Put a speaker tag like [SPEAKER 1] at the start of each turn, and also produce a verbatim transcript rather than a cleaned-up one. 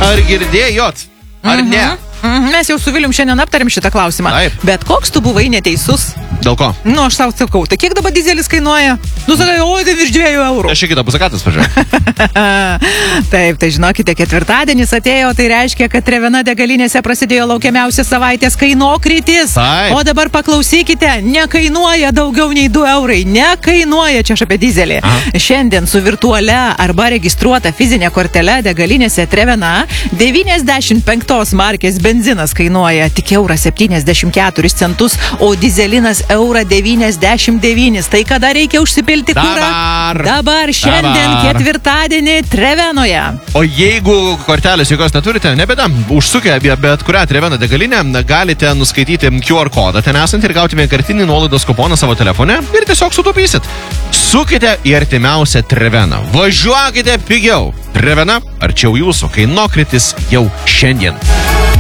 [SPEAKER 1] Ar girdėjot? Ar
[SPEAKER 2] Mhm.
[SPEAKER 1] ne?
[SPEAKER 2] Mhm. Mes jau su Vilium šiandien aptarėm šitą klausimą.
[SPEAKER 1] Taip.
[SPEAKER 2] Bet koks tu buvai neteisus?
[SPEAKER 1] Dėl ko?
[SPEAKER 2] Nu, aš tau sakau, tai kiek dabar dizelis kainuoja? Nu, sakai, o, tai virš dviejų eurų.
[SPEAKER 1] Aš iki kitą pusakatas pažiūrėjau.
[SPEAKER 2] Taip, tai žinokite, ketvirtadienis atėjo, tai reiškia, kad Trevena degalinėse prasidėjo laukiamiausias savaitės kainokritis.
[SPEAKER 1] Taip.
[SPEAKER 2] O dabar paklausykite, nekainuoja daugiau nei du eurai, nekainuoja, čia aš apie dizelį.
[SPEAKER 1] Aha.
[SPEAKER 2] Šiandien su virtualia arba registruota fizinė kortelė degalinėse Trevena devyniasdešimt penktos markės benzinas kainuoja tik eurą septyniasdešimt keturis centus, o dizelinas eurą devyniasdešimt devynis. Tai kada reikia užsipilti kurą?
[SPEAKER 1] Dabar.
[SPEAKER 2] Dabar, šiandien,
[SPEAKER 1] Dabar.
[SPEAKER 2] ketvirtadienį Trevenoje.
[SPEAKER 1] O jeigu kortelės jokios neturite, nebėda, užsukę apie bet kurią Trevena degalinę, galite nuskaityti Q R kodą ten esant ir gauti vienkartinį nuolaidos kuponą savo telefone ir tiesiog sutaupysit. Sukite į artimiausią Treveną. Važiuokite pigiau. Trevena arčiau jūsų, kainokritis jau šiandien.